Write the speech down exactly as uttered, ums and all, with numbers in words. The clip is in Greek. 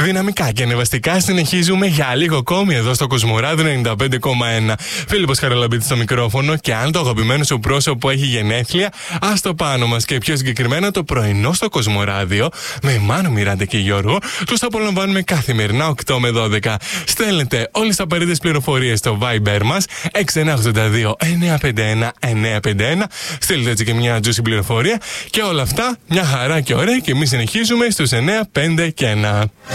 Δυναμικά και ανεβαστικά συνεχίζουμε για λίγο ακόμη εδώ στο Κοσμοράδιο ενενήντα πέντε κόμμα ένα. Φίλιππος Χαραλαμπίδης στο μικρόφωνο και αν το αγαπημένο σου πρόσωπο έχει γενέθλια, ας το πάνω μας και πιο συγκεκριμένα το πρωινό στο Κοσμοράδιο με Μάνο, Μιράντα και Γιώργο. Τους απολαμβάνουμε καθημερινά οκτώ με δώδεκα. Στέλνετε όλες τις απαραίτητες πληροφορίες στο Viber μας έξι ένα οκτώ δύο εννιά πέντε ένα εννιά πέντε ένα. Στείλτε έτσι και μια juicy πληροφορία και όλα αυτά μια χαρά και ωραία και εμείς συνεχίζουμε στους εννιά πέντε και ένα.